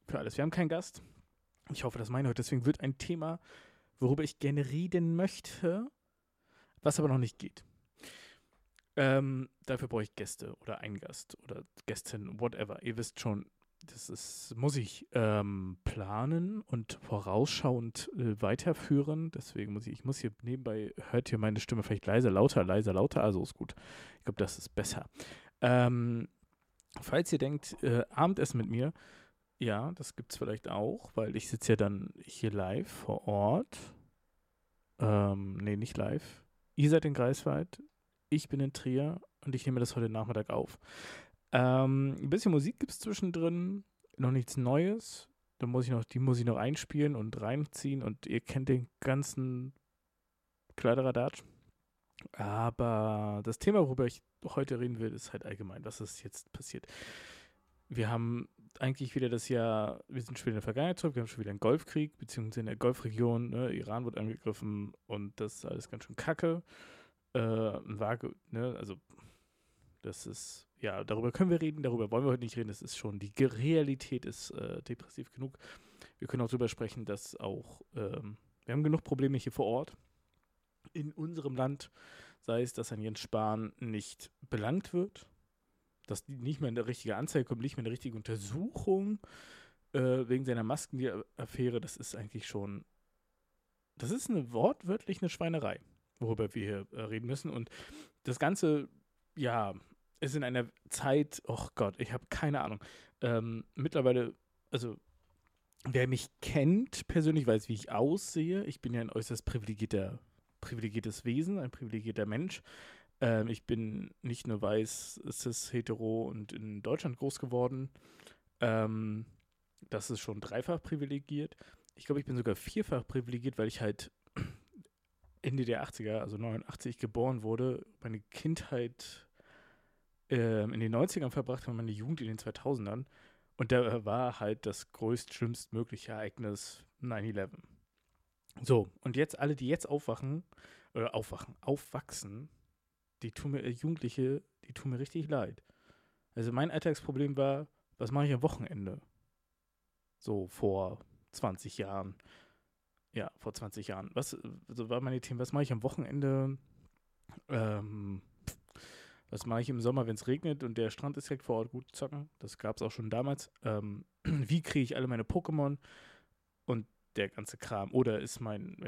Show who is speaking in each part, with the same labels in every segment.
Speaker 1: für alles. Wir haben keinen Gast. Ich hoffe, das meine heute. Deswegen wird ein Thema, worüber ich gerne reden möchte, was aber noch nicht geht. Dafür brauche ich Gäste oder einen Gast oder Gästin, whatever. Ihr wisst schon, muss ich planen und vorausschauend weiterführen. Deswegen muss hier nebenbei, hört ihr meine Stimme vielleicht leiser, lauter, also ist gut. Ich glaube, das ist besser. Falls ihr denkt, Abendessen mit mir, ja, das gibt es vielleicht auch, weil ich sitze ja dann hier live vor Ort. Nee, nicht live. Ihr seid in Greifswald, ich bin in Trier und ich nehme das heute Nachmittag auf. Ein bisschen Musik gibt es zwischendrin, noch nichts Neues. Die muss ich noch einspielen und reinziehen und ihr kennt den ganzen Kladderadatsch. Aber das Thema, worüber ich heute reden will, ist halt allgemein, was ist jetzt passiert. Wir haben eigentlich wieder das Jahr, wir sind schon wieder in der Vergangenheit zurück, wir haben schon wieder einen Golfkrieg, beziehungsweise in der Golfregion, ne, Iran wird angegriffen und das ist alles ganz schön kacke. Also das ist, ja, darüber können wir reden, darüber wollen wir heute nicht reden, das ist schon, die Realität ist depressiv genug. Wir können auch darüber sprechen, dass auch, wir haben genug Probleme hier vor Ort in unserem Land, sei es, dass ein Jens Spahn nicht belangt wird, dass nicht mehr eine richtige Anzeige kommt, nicht mehr eine richtige Untersuchung wegen seiner Maskenaffäre, das ist eigentlich schon, das ist wortwörtlich eine Schweinerei, worüber wir hier reden müssen. Und das Ganze, ja, ist in einer Zeit, oh Gott, ich habe keine Ahnung. Mittlerweile, also wer mich kennt persönlich, weiß, wie ich aussehe. Ich bin ja ein äußerst privilegiertes Wesen, ein privilegierter Mensch. Ich bin nicht nur weiß, cis, hetero und in Deutschland groß geworden. Das ist schon dreifach privilegiert. Ich glaube, ich bin sogar vierfach privilegiert, weil ich halt Ende der 80er, also 89, geboren wurde. Meine Kindheit in den 90ern verbracht habe, meine Jugend in den 2000ern. Und da war halt das schlimmstmögliche Ereignis 9/11. So, und jetzt alle, die jetzt aufwachsen, die tun mir Jugendliche, die tun mir richtig leid. Also mein Alltagsproblem war, was mache ich am Wochenende? So vor 20 Jahren. Ja, vor 20 Jahren. So war meine Themen, was mache ich am Wochenende? Ähm, Was mache ich im Sommer, wenn es regnet und der Strand ist direkt vor Ort, gut zocken? Das gab es auch schon damals. Wie kriege ich alle meine Pokémon und der ganze Kram? Oder sind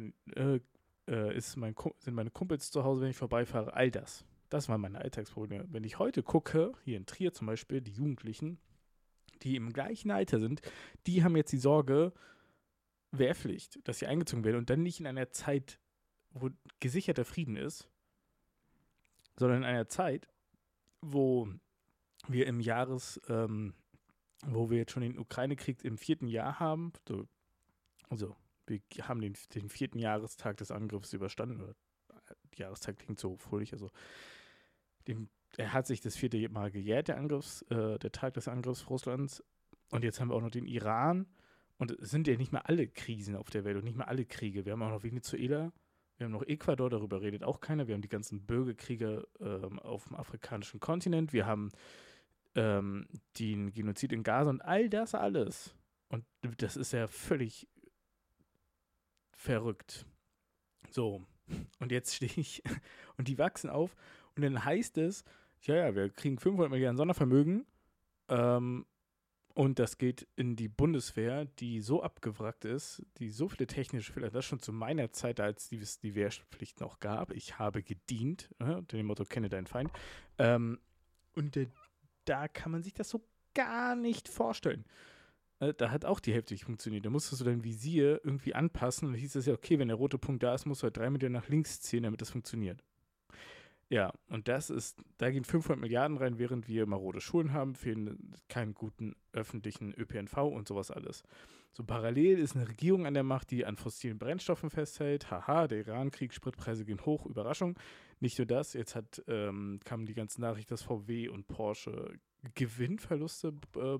Speaker 1: meine Kumpels zu Hause, wenn ich vorbeifahre? All das. Das waren meine Alltagsprobleme. Wenn ich heute gucke, hier in Trier zum Beispiel, die Jugendlichen, die im gleichen Alter sind, die haben jetzt die Sorge, Wehrpflicht, dass sie eingezogen werden und dann nicht in einer Zeit, wo gesicherter Frieden ist, sondern in einer Zeit, wo wir wo wir jetzt schon den Ukraine-Krieg im 4. Jahr haben. Also, wir haben den 4. Jahrestag des Angriffs überstanden. Oder, Jahrestag klingt so fröhlich. Also, er hat sich das 4. Mal gejährt, der Tag des Angriffs Russlands. Und jetzt haben wir auch noch den Iran. Und es sind ja nicht mehr alle Krisen auf der Welt und nicht mehr alle Kriege. Wir haben auch noch Venezuela. Wir haben noch Ecuador, darüber redet auch keiner. Wir haben die ganzen Bürgerkriege auf dem afrikanischen Kontinent. Wir haben den Genozid in Gaza und all das alles. Und das ist ja völlig verrückt. So, und jetzt stehe ich und die wachsen auf und dann heißt es, ja, wir kriegen 500 Milliarden Sondervermögen und das geht in die Bundeswehr, die so abgewrackt ist, die so viele technische Fehler, das schon zu meiner Zeit, als es die Wehrpflicht noch gab. Ich habe gedient, unter dem Motto, kenne deinen Feind. Und da kann man sich das so gar nicht vorstellen. Da hat auch die Hälfte nicht funktioniert. Da musstest du dein Visier irgendwie anpassen und da hieß es ja, okay, wenn der rote Punkt da ist, musst du halt 3 Meter nach links ziehen, damit das funktioniert. Ja, und da gehen 500 Milliarden rein, während wir marode Schulen haben, fehlen keinen guten öffentlichen ÖPNV und sowas alles. So parallel ist eine Regierung an der Macht, die an fossilen Brennstoffen festhält. Haha, der Iran-Krieg, Spritpreise gehen hoch, Überraschung. Nicht nur das, jetzt kam die ganze Nachricht, dass VW und Porsche Gewinnverluste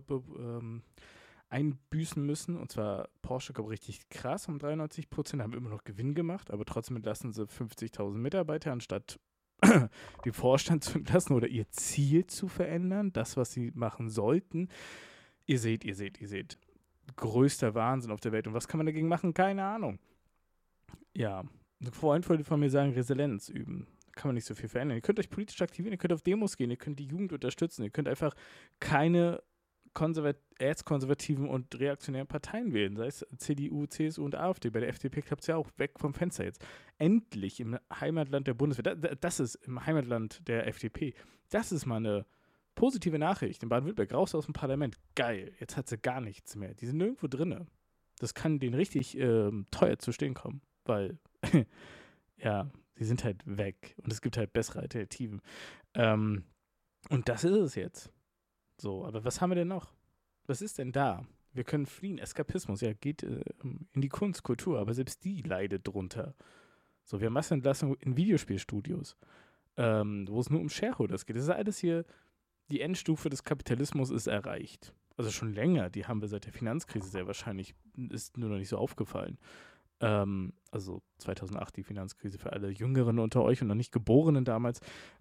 Speaker 1: einbüßen müssen. Und zwar Porsche, glaube ich, richtig krass, um 93%, haben immer noch Gewinn gemacht, aber trotzdem entlassen sie 50.000 Mitarbeiter, anstatt den Vorstand zu entlassen oder ihr Ziel zu verändern, das, was sie machen sollten. Ihr seht. größter Wahnsinn auf der Welt. Und was kann man dagegen machen? Keine Ahnung. Ja, ein Freund wollte von mir sagen, Resilienz üben. Da kann man nicht so viel verändern. Ihr könnt euch politisch aktivieren, ihr könnt auf Demos gehen, ihr könnt die Jugend unterstützen, ihr könnt einfach keine erzkonservativen und reaktionären Parteien wählen, sei es CDU, CSU und AfD. Bei der FDP klappt es ja auch weg vom Fenster jetzt. Endlich im Heimatland der Bundeswehr, das ist im Heimatland der FDP, das ist mal eine positive Nachricht. In Baden-Württemberg raus aus dem Parlament. Geil, jetzt hat sie gar nichts mehr. Die sind nirgendwo drinne. Das kann denen richtig teuer zu stehen kommen, weil ja, die sind halt weg und es gibt halt bessere Alternativen. Und das ist es jetzt. So, aber was haben wir denn noch? Was ist denn da? Wir können fliehen. Eskapismus, ja, geht in die Kunst, Kultur, aber selbst die leidet drunter. So, wir haben Massenentlassung in Videospielstudios, wo es nur um Shareholders geht. Das ist alles hier, die Endstufe des Kapitalismus ist erreicht. Also schon länger, die haben wir seit der Finanzkrise sehr wahrscheinlich, ist nur noch nicht so aufgefallen. Also 2008 die Finanzkrise für alle Jüngeren unter euch und noch nicht Geborenen damals.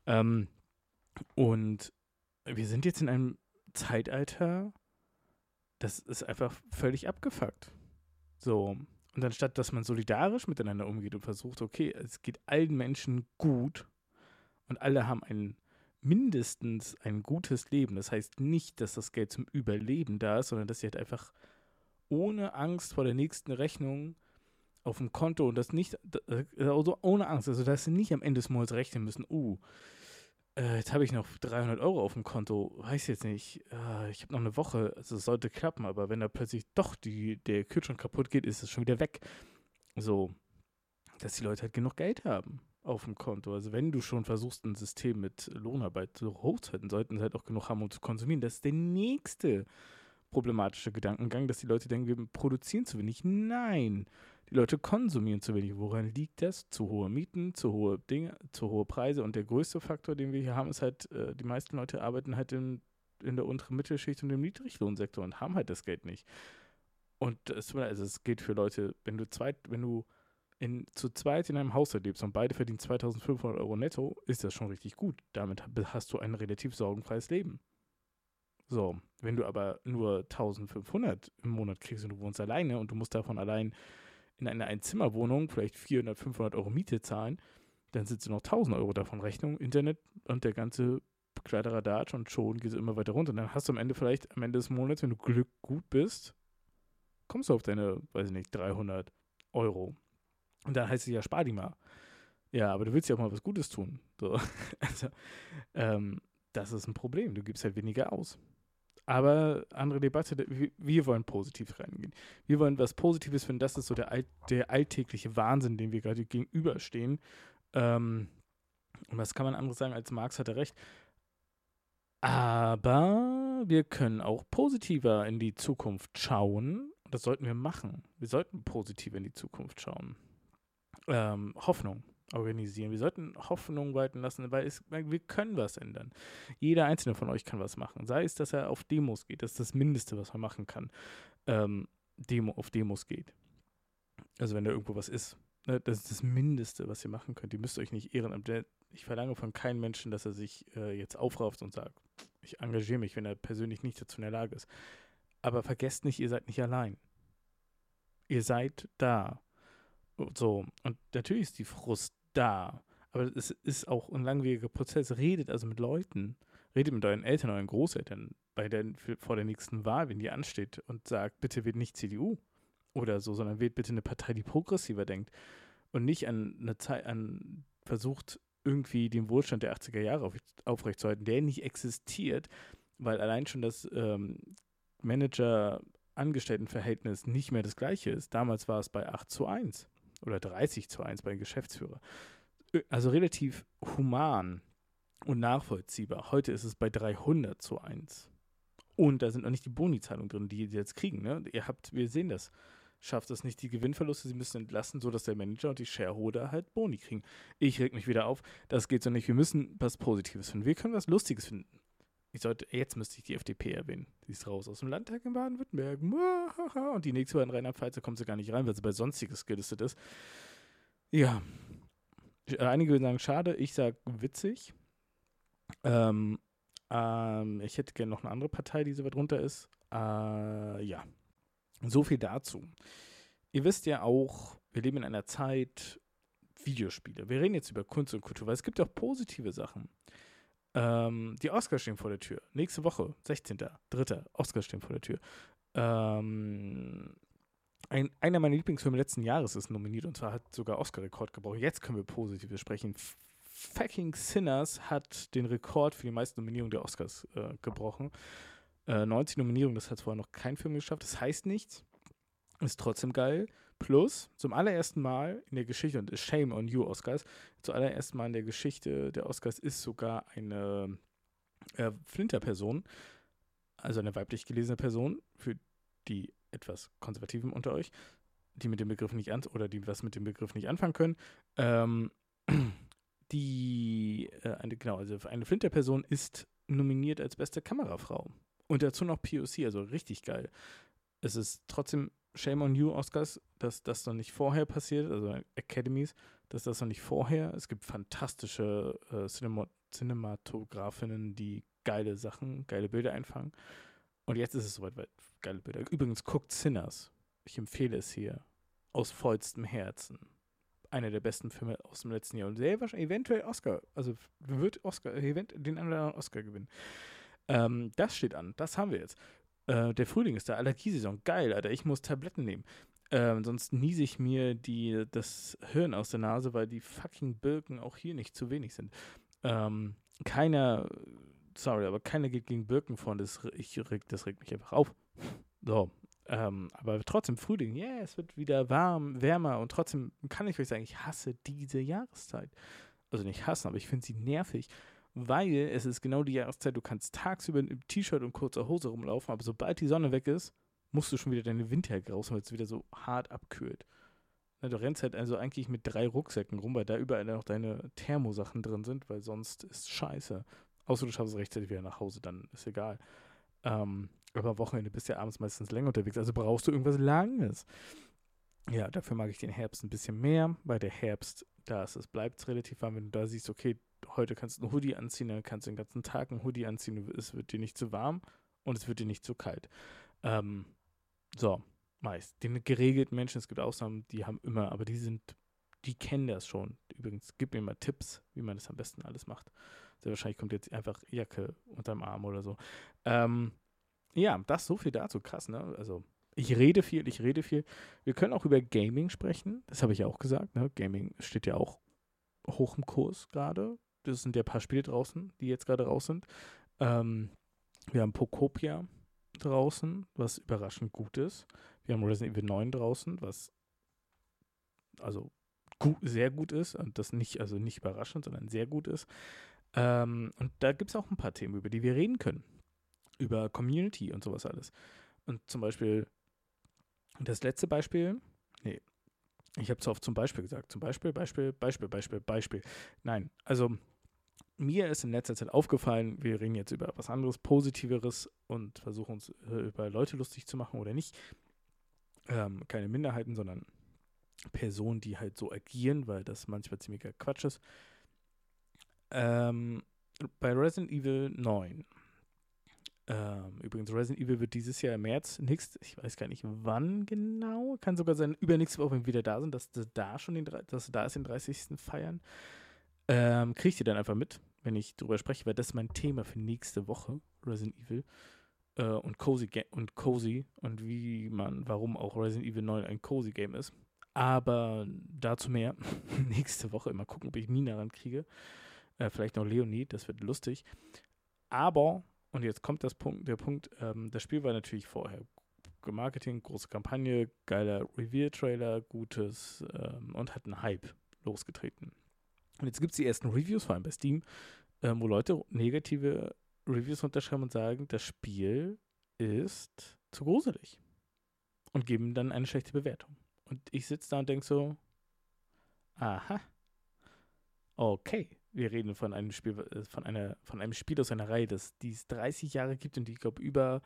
Speaker 1: Und wir sind jetzt in einem Zeitalter, das ist einfach völlig abgefuckt. So. Und anstatt, dass man solidarisch miteinander umgeht und versucht, okay, es geht allen Menschen gut und alle haben mindestens ein gutes Leben. Das heißt nicht, dass das Geld zum Überleben da ist, sondern dass sie halt einfach ohne Angst vor der nächsten Rechnung auf dem Konto und das nicht, also ohne Angst, also dass sie nicht am Ende des Monats rechnen müssen, jetzt habe ich noch 300 Euro auf dem Konto, weiß jetzt nicht, ich habe noch eine Woche, also es sollte klappen, aber wenn da plötzlich doch der Kühlschrank kaputt geht, ist es schon wieder weg. So, dass die Leute halt genug Geld haben auf dem Konto. Also wenn du schon versuchst, ein System mit Lohnarbeit so hochzuhalten, sollten sie halt auch genug haben, um zu konsumieren. Das ist der nächste problematische Gedankengang, dass die Leute denken, wir produzieren zu wenig. Nein, die Leute konsumieren zu wenig. Woran liegt das? Zu hohe Mieten, zu hohe Dinge, zu hohe Preise. Und der größte Faktor, den wir hier haben, ist halt, die meisten Leute arbeiten halt in der unteren Mittelschicht und im Niedriglohnsektor und haben halt das Geld nicht. Und es geht für Leute, wenn du zu zweit in einem Haushalt lebst und beide verdienen 2.500 Euro netto, ist das schon richtig gut. Damit hast du ein relativ sorgenfreies Leben. So, wenn du aber nur 1.500 im Monat kriegst und du wohnst alleine und du musst davon allein in einer Einzimmerwohnung vielleicht 400, 500 Euro Miete zahlen, dann sind es noch 1.000 Euro davon Rechnung, Internet und der ganze Kladderadatsch und schon geht es immer weiter runter. Und dann hast du am Ende des Monats, wenn du gut bist, kommst du auf deine, weiß ich nicht, 300 Euro. Und dann heißt es ja, spar die mal. Ja, aber du willst ja auch mal was Gutes tun. So. Also, das ist ein Problem. Du gibst halt weniger aus. Aber andere Debatte, wir wollen positiv reingehen. Wir wollen was Positives finden. Das ist so der alltägliche Wahnsinn, dem wir gerade gegenüberstehen. Und was kann man anderes sagen, als Marx hatte recht. Aber wir können auch positiver in die Zukunft schauen. Das sollten wir machen. Wir sollten positiver in die Zukunft schauen. Hoffnung organisieren. Wir sollten Hoffnung walten lassen, weil wir können was ändern. Jeder einzelne von euch kann was machen. Sei es, dass er auf Demos geht. Das ist das Mindeste, was man machen kann. Auf Demos geht. Also wenn da irgendwo was ist. Ne, das ist das Mindeste, was ihr machen könnt. Ihr müsst euch nicht ehren. Ich verlange von keinem Menschen, dass er sich jetzt aufrafft und sagt, ich engagiere mich, wenn er persönlich nicht dazu in der Lage ist. Aber vergesst nicht, ihr seid nicht allein. Ihr seid da. So, und natürlich ist die Frust da, aber es ist auch ein langwieriger Prozess. Redet also mit Leuten, redet mit euren Eltern, euren Großeltern vor der nächsten Wahl, wenn die ansteht und sagt, bitte wählt nicht CDU oder so, sondern wählt bitte eine Partei, die progressiver denkt und nicht versucht, irgendwie den Wohlstand der 80er Jahre aufrechtzuerhalten, der nicht existiert, weil allein schon das Manager-Angestellten-Verhältnis nicht mehr das gleiche ist. Damals war es bei 8:1. Oder 30:1 bei Geschäftsführer. Also relativ human und nachvollziehbar. Heute ist es bei 300:1. Und da sind noch nicht die Boni-Zahlungen drin, die jetzt kriegen. Ne? Wir sehen das. Schafft es nicht die Gewinnverluste, sie müssen entlassen, sodass der Manager und die Shareholder halt Boni kriegen. Ich reg mich wieder auf. Das geht so nicht. Wir müssen was Positives finden. Wir können was Lustiges finden. Jetzt müsste ich die FDP erwähnen. Sie ist raus aus dem Landtag in Baden-Württemberg. Und die nächste Mal in Rheinland-Pfalz, da kommt sie gar nicht rein, weil sie bei Sonstiges gelistet ist. Ja. Einige würden sagen, schade. Ich sage witzig. Ich hätte gerne noch eine andere Partei, die so weit runter ist. Ja. So viel dazu. Ihr wisst ja auch, wir leben in einer Zeit, Videospiele. Wir reden jetzt über Kunst und Kultur, weil es gibt ja auch positive Sachen. Die Oscars stehen vor der Tür. Nächste Woche, 16.03. Oscars stehen vor der Tür. Einer meiner Lieblingsfilme letzten Jahres ist nominiert und zwar hat sogar Oscar-Rekord gebrochen. Jetzt können wir positiv besprechen. Fucking Sinners hat den Rekord für die meisten Nominierungen der Oscars gebrochen. 90 Nominierungen, das hat vorher noch kein Film geschafft. Das heißt nichts. Ist trotzdem geil. Plus, zum allerersten Mal in der Geschichte, und Shame on You Oscars, zum allerersten Mal in der Geschichte der Oscars ist sogar eine Flinter-Person, also eine weiblich gelesene Person, für die etwas Konservativen unter euch, die mit dem Begriff nicht oder die was mit dem Begriff nicht anfangen können, also eine Flinter-Person ist nominiert als beste Kamerafrau. Und dazu noch POC, also richtig geil. Es ist trotzdem Shame on You Oscars, dass das noch nicht vorher passiert, also Academies, dass das noch nicht vorher. Es gibt fantastische Cinematografinnen, die geile Sachen, geile Bilder einfangen. Und jetzt ist es soweit, geile Bilder. Übrigens, guckt Sinners. Ich empfehle es hier. Aus vollstem Herzen. Einer der besten Filme aus dem letzten Jahr. Und sehr wahrscheinlich eventuell Oscar. Also wird den anderen Oscar gewinnen. Das steht an. Das haben wir jetzt. Der Frühling ist da. Allergiesaison. Geil, Alter. Ich muss Tabletten nehmen. Sonst niese ich mir das Hirn aus der Nase, weil die fucking Birken auch hier nicht zu wenig sind. Keiner geht gegen Birken vor. Das regt mich einfach auf. So. Aber trotzdem Frühling, es wird wieder wärmer und trotzdem kann ich euch sagen, ich hasse diese Jahreszeit. Also nicht hassen, aber ich finde sie nervig, weil es ist genau die Jahreszeit, du kannst tagsüber im T-Shirt und kurzer Hose rumlaufen, aber sobald die Sonne weg ist, musst du schon wieder deine Winterjacke raus, weil es wieder so hart abkühlt. Na, du rennst halt also eigentlich mit 3 Rucksäcken rum, weil da überall noch deine Thermosachen drin sind, weil sonst ist scheiße. Außer du schaffst es rechtzeitig wieder nach Hause, dann ist egal. Aber am Wochenende bist du ja abends meistens länger unterwegs, also brauchst du irgendwas Langes. Ja, dafür mag ich den Herbst ein bisschen mehr, weil der Herbst, bleibt es relativ warm, wenn du da siehst, okay, heute kannst du einen Hoodie anziehen, dann kannst du den ganzen Tag einen Hoodie anziehen, es wird dir nicht zu warm und es wird dir nicht zu kalt. Meist. Die geregelten Menschen, es gibt Ausnahmen, die haben immer, aber die kennen das schon. Übrigens, gib mir mal Tipps, wie man das am besten alles macht. Sehr wahrscheinlich kommt jetzt einfach Jacke unterm Arm oder so. Das so viel dazu, krass, ne? Also, ich rede viel. Wir können auch über Gaming sprechen, das habe ich ja auch gesagt, ne? Gaming steht ja auch hoch im Kurs gerade. Das sind ja ein paar Spiele draußen, die jetzt gerade raus sind. Wir haben Pokopia draußen, was überraschend gut ist. Wir haben Resident Evil 9 draußen, was also sehr gut ist und das nicht überraschend, sondern sehr gut ist. Und da gibt es auch ein paar Themen, über die wir reden können. Über Community und sowas alles. Und zum Beispiel, das letzte Beispiel, ich habe zu oft zum Beispiel gesagt. Zum Beispiel. Nein, also mir ist in letzter Zeit aufgefallen, wir reden jetzt über was anderes, Positiveres und versuchen uns über Leute lustig zu machen oder nicht. Keine Minderheiten, sondern Personen, die halt so agieren, weil das manchmal ziemlicher Quatsch ist. Bei Resident Evil 9. Übrigens, Resident Evil wird dieses Jahr im März, ich weiß gar nicht wann genau, kann sogar sein, übernächste Woche, wenn wir wieder da sind, dass da ist den 30. feiern. Kriegt ihr dann einfach mit, wenn ich drüber spreche, weil das ist mein Thema für nächste Woche, Resident Evil. Und Cozy und warum auch Resident Evil 9 ein Cozy Game ist. Aber dazu mehr nächste Woche. Mal gucken, ob ich Mina rankriege. Vielleicht noch Leonie, das wird lustig. Aber, und jetzt kommt der Punkt, das Spiel war natürlich vorher Marketing, große Kampagne, geiler Reveal-Trailer, gutes und hat einen Hype losgetreten. Und jetzt gibt es die ersten Reviews, vor allem bei Steam, wo Leute negative Reviews unterschreiben und sagen, das Spiel ist zu gruselig. Und geben dann eine schlechte Bewertung. Und ich sitze da und denke so, aha, okay, wir reden von einem Spiel, von einem Spiel aus einer Reihe, die es 30 Jahre gibt und die, ich glaube, über,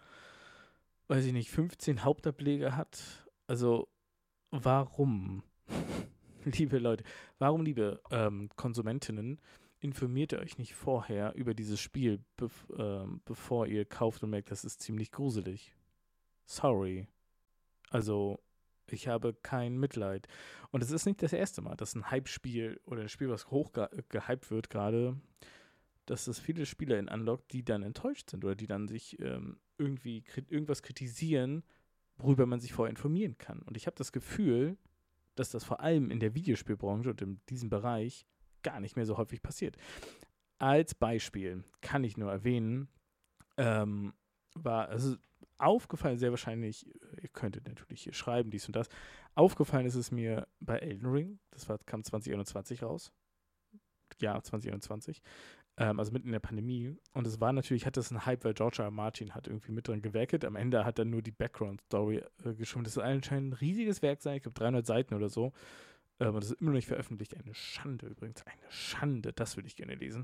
Speaker 1: 15 Hauptableger hat. Also, warum, liebe Leute, liebe Konsumentinnen, informiert ihr euch nicht vorher über dieses Spiel, bevor ihr kauft und merkt, das ist ziemlich gruselig? Sorry. Also, ich habe kein Mitleid. Und es ist nicht das erste Mal, dass ein Hype-Spiel oder ein Spiel, was hoch gehypt wird gerade, dass es viele Spieler in Unlock, die dann enttäuscht sind oder die dann sich irgendwie irgendwas kritisieren, worüber man sich vorher informieren kann. Und ich habe das Gefühl, dass das vor allem in der Videospielbranche und in diesem Bereich gar nicht mehr so häufig passiert. Als Beispiel kann ich nur erwähnen, also aufgefallen, sehr wahrscheinlich, ihr könntet natürlich hier schreiben, dies und das. Aufgefallen ist es mir bei Elden Ring, kam 2021 raus. Ja, 2021. Also mitten in der Pandemie. Und es war natürlich, hat das einen Hype, weil George R. R. Martin hat irgendwie mit dran gewerkelt. Am Ende hat er nur die Background-Story geschrieben. Das soll anscheinend ein riesiges Werk sein, ich glaube 300 Seiten oder so. Und das ist immer noch nicht veröffentlicht. Eine Schande übrigens, eine Schande. Das würde ich gerne lesen.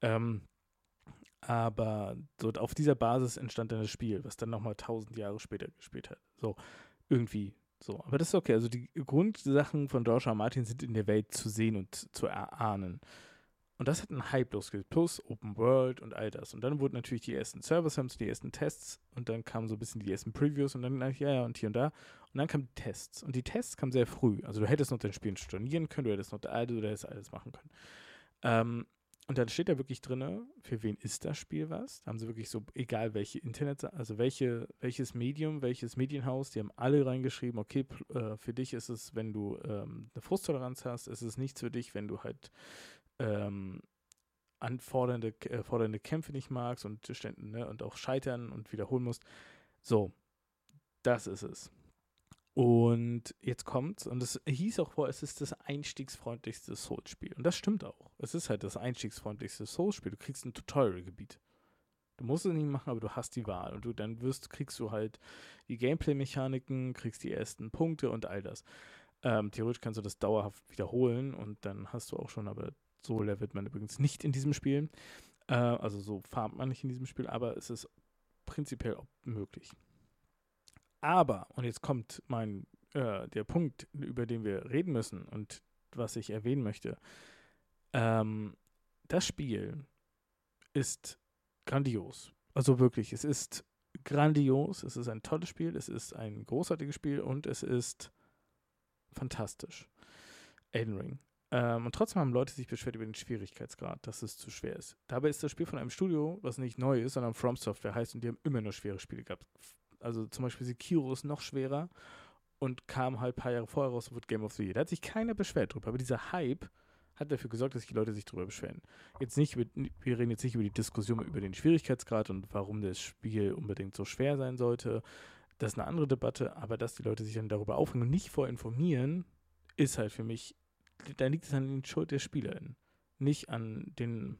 Speaker 1: Aber so auf dieser Basis entstand dann das Spiel, was dann nochmal 1000 Jahre später gespielt hat. So, irgendwie so. Aber das ist okay. Also die Grundsachen von George R. R. Martin sind in der Welt zu sehen und zu erahnen. Und das hat einen Hype losgelöst. Plus Open World und all das. Und dann wurden natürlich die ersten Server-Sams, die ersten Tests und dann kamen so ein bisschen die ersten Previews und dann, ja, und hier und da. Und dann kamen die Tests. Und die Tests kamen sehr früh. Also du hättest noch dein Spiel stornieren können, du hättest noch alles machen können. Und dann steht da wirklich drin, für wen ist das Spiel was? Da haben sie wirklich so, egal welche also welches Medium, welches Medienhaus, die haben alle reingeschrieben, okay, für dich ist es, wenn du eine Frusttoleranz hast, ist es nichts für dich, wenn du halt fordernde Kämpfe nicht magst und und auch scheitern und wiederholen musst. So, das ist es. Und jetzt kommt's, und es hieß auch vor, es ist das einstiegsfreundlichste Souls-Spiel. Und das stimmt auch. Es ist halt das einstiegsfreundlichste Souls-Spiel. Du kriegst ein Tutorial-Gebiet. Du musst es nicht machen, aber du hast die Wahl. Und kriegst du halt die Gameplay-Mechaniken, kriegst die ersten Punkte und all das. Theoretisch kannst du das dauerhaft wiederholen und dann hast du auch schon, aber so levelt man übrigens nicht in diesem Spiel. Also so farmt man nicht in diesem Spiel, aber es ist prinzipiell auch möglich. Aber, und jetzt kommt der Punkt, über den wir reden müssen und was ich erwähnen möchte. Das Spiel ist grandios. Also wirklich, es ist grandios, es ist ein tolles Spiel, es ist ein großartiges Spiel und es ist fantastisch. Elden Ring. Und trotzdem haben Leute sich beschwert über den Schwierigkeitsgrad, dass es zu schwer ist. Dabei ist das Spiel von einem Studio, was nicht neu ist, sondern From Software heißt und die haben immer nur schwere Spiele gehabt. Also zum Beispiel Sekiro ist noch schwerer und kam halt ein paar Jahre vorher raus und wurde Game of the Year. Da hat sich keiner beschwert drüber, aber dieser Hype hat dafür gesorgt, dass die Leute sich drüber beschweren. Wir reden jetzt nicht über die Diskussion über den Schwierigkeitsgrad und warum das Spiel unbedingt so schwer sein sollte. Das ist eine andere Debatte, aber dass die Leute sich dann darüber aufregen und nicht vorinformieren, ist halt für mich, da liegt es an den Schuld der SpielerInnen. Nicht an den,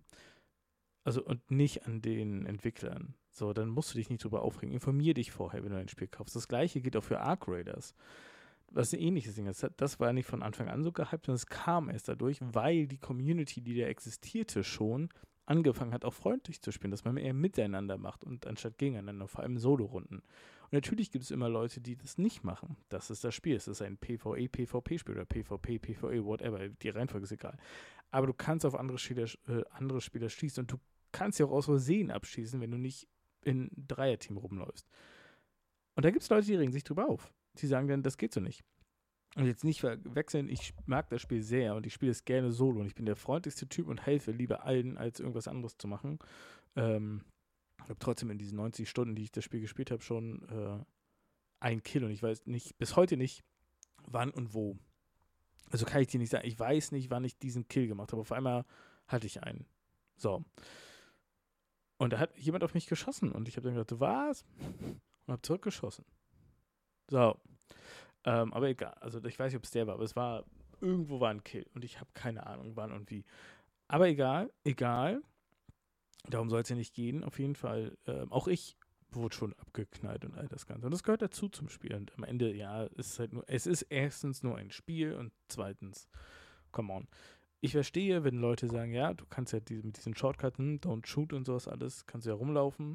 Speaker 1: und nicht an den Entwicklern. So, dann musst du dich nicht drüber aufregen. Informier dich vorher, wenn du ein Spiel kaufst. Das gleiche geht auch für Arc Raiders. Was ein ähnliches Ding ist. Das war nicht von Anfang an so gehypt, sondern es kam erst dadurch, weil die Community, die da existierte schon, angefangen hat, auch freundlich zu spielen, dass man eher miteinander macht und anstatt gegeneinander, vor allem Solo-Runden. Und natürlich gibt es immer Leute, die das nicht machen. Das ist das Spiel. Es ist ein PvE-PvP-Spiel oder PvP, PvE, whatever. Die Reihenfolge ist egal. Aber du kannst auf andere Spieler schießen und du kannst sie auch aus Versehen abschießen, wenn du nicht in Dreierteam rumläufst. Und da gibt es Leute, die regen sich drüber auf. Die sagen dann, das geht so nicht. Und jetzt nicht verwechseln, ich mag das Spiel sehr und ich spiele es gerne solo und ich bin der freundlichste Typ und helfe lieber allen, als irgendwas anderes zu machen. Ich habe trotzdem in diesen 90 Stunden, die ich das Spiel gespielt habe, schon ein Kill und ich weiß nicht, bis heute nicht, wann und wo. Also kann ich dir nicht sagen, ich weiß nicht, wann ich diesen Kill gemacht habe. Auf einmal hatte ich einen. So. Und da hat jemand auf mich geschossen und ich habe dann gedacht, was? Und habe zurückgeschossen. So. Aber egal. Also ich weiß nicht, ob es der war, aber irgendwo war ein Kill und ich habe keine Ahnung, wann und wie. Aber egal. Darum soll es ja nicht gehen. Auf jeden Fall, auch ich wurde schon abgeknallt und all das Ganze. Und das gehört dazu zum Spiel. Und am Ende, ja, es ist erstens nur ein Spiel und zweitens, come on. Ich verstehe, wenn Leute sagen, ja, du kannst ja mit diesen Shortcuts, don't shoot und sowas alles, kannst du ja rumlaufen.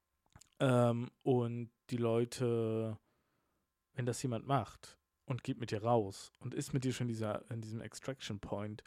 Speaker 1: Und die Leute, wenn das jemand macht und geht mit dir raus und ist mit dir schon in diesem Extraction Point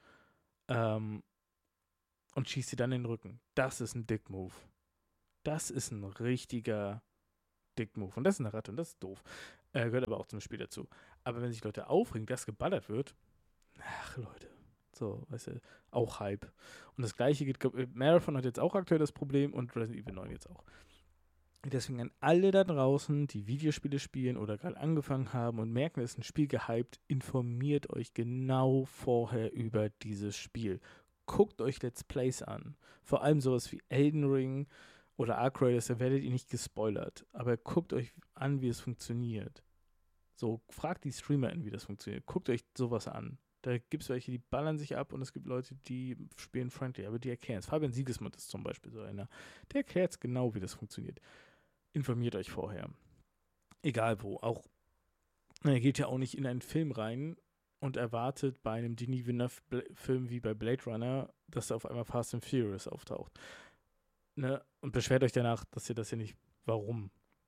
Speaker 1: und schießt dir dann in den Rücken, das ist ein Dick-Move. Das ist ein richtiger Dick-Move. Und das ist eine Ratte und das ist doof. Gehört aber auch zum Spiel dazu. Aber wenn sich Leute aufregen, dass geballert wird, ach Leute, so, weißt du, auch Hype. Und das gleiche geht, Marathon hat jetzt auch aktuell das Problem und Resident Evil 9 jetzt auch. Deswegen an alle da draußen, die Videospiele spielen oder gerade angefangen haben und merken, es ist ein Spiel gehypt, informiert euch genau vorher über dieses Spiel. Guckt euch Let's Plays an. Vor allem sowas wie Elden Ring oder Ark Raiders, da werdet ihr nicht gespoilert. Aber guckt euch an, wie es funktioniert. So, fragt die Streamer an, wie das funktioniert. Guckt euch sowas an. Da gibt es welche, die ballern sich ab und es gibt Leute, die spielen friendly, aber die erklären es. Fabian Siegesmund ist zum Beispiel so einer. Der erklärt es genau, wie das funktioniert. Informiert euch vorher. Egal wo. Auch, ihr geht ja auch nicht in einen Film rein und erwartet bei einem Denis Villeneuve-Film wie bei Blade Runner, dass da auf einmal Fast and Furious auftaucht. Ne? Und beschwert euch danach, dass ihr das ja nicht. Warum?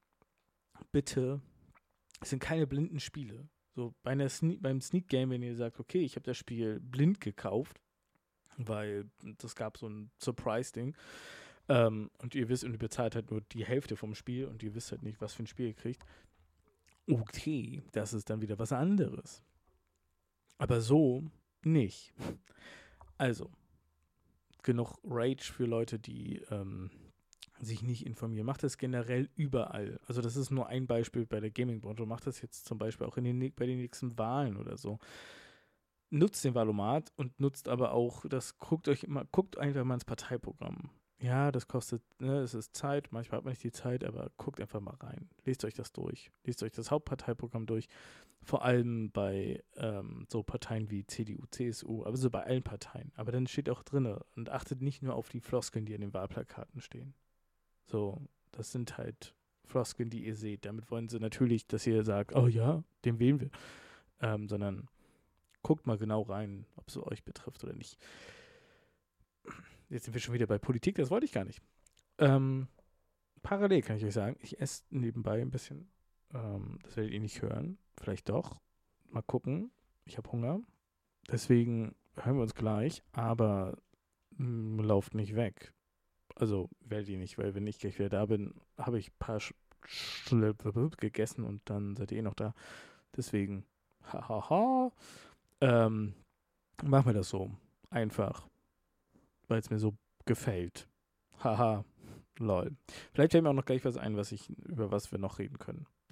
Speaker 1: Bitte, es sind keine blinden Spiele. So beim Sneak Game, wenn ihr sagt, okay, ich habe das Spiel blind gekauft, weil das gab so ein Surprise-Ding, und ihr wisst, und ihr bezahlt halt nur die Hälfte vom Spiel und ihr wisst halt nicht, was für ein Spiel ihr kriegt. Okay, das ist dann wieder was anderes. Aber so nicht. Also, genug Rage für Leute, die sich nicht informieren. Macht das generell überall. Also das ist nur ein Beispiel bei der Gaming-Branche. Macht das jetzt zum Beispiel auch bei den nächsten Wahlen oder so. Nutzt den Wahlomat und nutzt aber auch, guckt einfach mal ins Parteiprogramm. Ja, das kostet, ne, es ist Zeit, manchmal hat man nicht die Zeit, aber guckt einfach mal rein. Lest euch das durch. Lest euch das Hauptparteiprogramm durch. Vor allem bei so Parteien wie CDU, CSU, aber so bei allen Parteien. Aber dann steht auch drin und achtet nicht nur auf die Floskeln, die an den Wahlplakaten stehen. So, das sind halt Floskeln, die ihr seht. Damit wollen sie natürlich, dass ihr sagt, oh ja, den wählen wir. Sondern guckt mal genau rein, ob es euch betrifft oder nicht. Jetzt sind wir schon wieder bei Politik, das wollte ich gar nicht. Parallel kann ich euch sagen, ich esse nebenbei ein bisschen. Das werdet ihr nicht hören. Vielleicht doch. Mal gucken. Ich habe Hunger. Deswegen hören wir uns gleich, aber lauft nicht weg. Also werdet ihr nicht, weil wenn ich gleich wieder da bin, habe ich ein paar Stunden gegessen und dann seid ihr eh noch da. Deswegen, hahaha. Machen wir das so. Einfach. Weil es mir so gefällt. Haha. Lol. Vielleicht fällt mir auch noch gleich was ein, über was wir noch reden können.